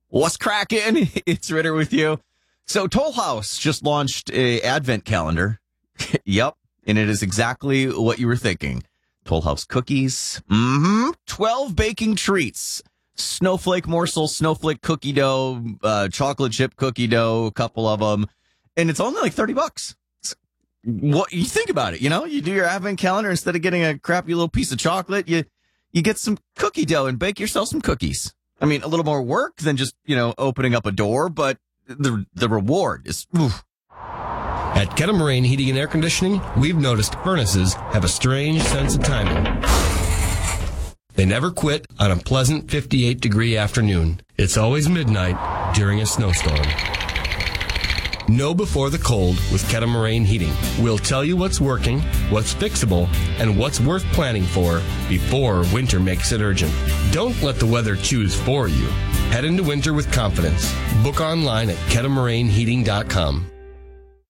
What's cracking? It's Ritter with you. So Toll House just launched a advent calendar. Yep. And it is exactly what you were thinking. Toll House cookies. 12 baking treats. Snowflake morsel, snowflake cookie dough, chocolate chip cookie dough, a couple of them. And it's only like $30. What you think about it, you do your advent calendar instead of getting a crappy little piece of chocolate, you get some cookie dough and bake yourself some cookies. I mean, a little more work than just, opening up a door, but the reward is, oof. At Kettle Heating and Air Conditioning, we've noticed furnaces have a strange sense of timing. They never quit on a pleasant 58-degree afternoon. It's always midnight during a snowstorm. Know before the cold with Kettle Heating. We'll tell you what's working, what's fixable, and what's worth planning for before winter makes it urgent. Don't let the weather choose for you. Head into winter with confidence. Book online at kettlemarainheating.com.